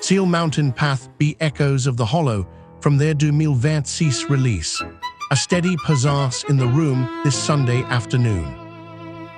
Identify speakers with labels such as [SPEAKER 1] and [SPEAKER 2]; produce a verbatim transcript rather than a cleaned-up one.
[SPEAKER 1] Seal Mountain Path be echoes of the hollow from their deux mille vingt-six release. A steady presence in the room this Sunday afternoon.